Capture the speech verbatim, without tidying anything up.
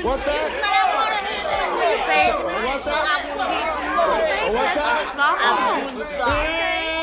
What's that? Baby, So, what's that? I will be What time? I will